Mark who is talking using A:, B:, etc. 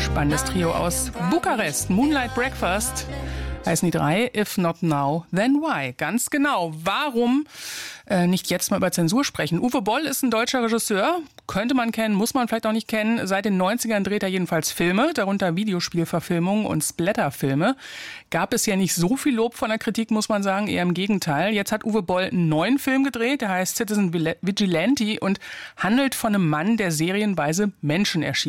A: Spannendes Trio aus Bukarest, Moonlight Breakfast. Heißen die drei, If Not Now, Then Why? Ganz genau. Warum nicht jetzt mal über Zensur sprechen? Uwe Boll ist ein deutscher Regisseur. Könnte man kennen, muss man vielleicht auch nicht kennen. Seit den 90ern dreht er jedenfalls Filme, darunter Videospielverfilmungen und Splatterfilme. Gab es ja nicht so viel Lob von der Kritik, muss man sagen, eher im Gegenteil. Jetzt hat Uwe Boll einen neuen Film gedreht, der heißt Citizen Vigilante und handelt von einem Mann, der serienweise Menschen erschießt.